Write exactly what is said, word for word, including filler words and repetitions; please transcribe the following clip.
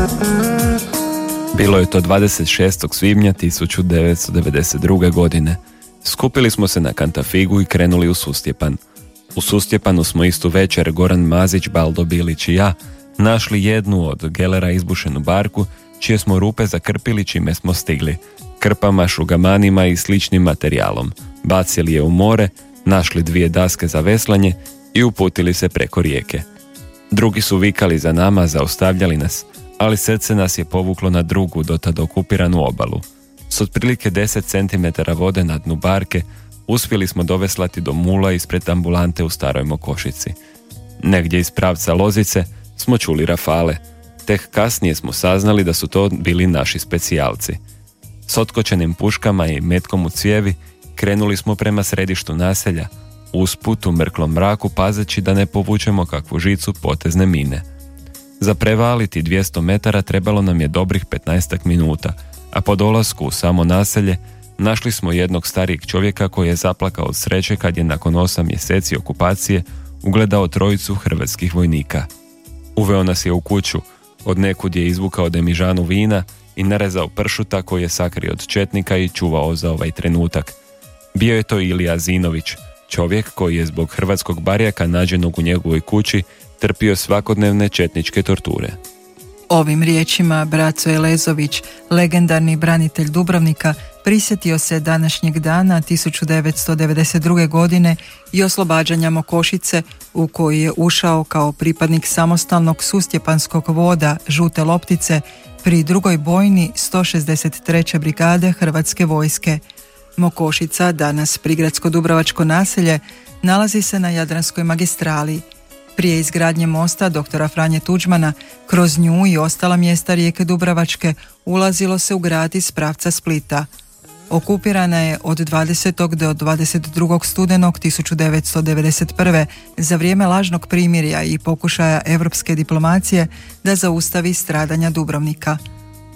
Bilo je to dvadeset šestog svibnja tisuću devetsto devedeset druge. godine. Skupili smo se na Kantafigu i krenuli u Sustjepan. U Sustjepanu smo istu večer Goran Mazić, Baldo Bilić i ja našli jednu od gelera izbušenu barku, čije smo rupe zakrpili čime smo stigli, krpama, šugamanima i sličnim materijalom. Bacili je u more, našli dvije daske za veslanje i uputili se preko rijeke. Drugi su vikali za nama, zaustavljali nas, ali srce nas je povuklo na drugu, dotad okupiranu obalu. S otprilike deset centimetara vode na dnu barke uspjeli smo doveslati do mula ispred ambulante u Staroj Mokošici. Negdje iz pravca Lozice smo čuli rafale. Tek kasnije smo saznali da su to bili naši specijalci. S otkočenim puškama i metkom u cijevi krenuli smo prema središtu naselja, usput u mrklom mraku pazeći da ne povučemo kakvu žicu potezne mine. Za prevaliti dvjesto metara trebalo nam je dobrih petnaestak minuta, a po dolasku u samo naselje našli smo jednog starijeg čovjeka koji je zaplakao od sreće kad je nakon osam mjeseci okupacije ugledao trojicu hrvatskih vojnika. Uveo nas je u kuću, od nekud je izvukao demižanu vina i narezao pršuta koji je sakrio od četnika i čuvao za ovaj trenutak. Bio je to Ilija Zinović, čovjek koji je zbog hrvatskog barjaka nađenog u njegovoj kući trpio svakodnevne četničke torture. Ovim riječima Braco Elezović, legendarni branitelj Dubrovnika, prisjetio se današnjeg dana tisuću devetsto devedeset druge. godine i oslobađanja Mokošice, u koji je ušao kao pripadnik samostalnog sustjepanskog voda Žute Loptice pri drugoj bojni sto šezdeset treće brigade Hrvatske vojske. Mokošica, danas prigradsko-dubrovačko naselje, nalazi se na Jadranskoj magistrali. Prije izgradnje mosta doktora Franje Tuđmana, kroz nju i ostala mjesta rijeke Dubrovačke ulazilo se u grad iz pravca Splita. Okupirana je od dvadesetog do dvadeset drugog studenog tisuću devetsto devedeset prve. za vrijeme lažnog primirja i pokušaja europske diplomacije da zaustavi stradanja Dubrovnika.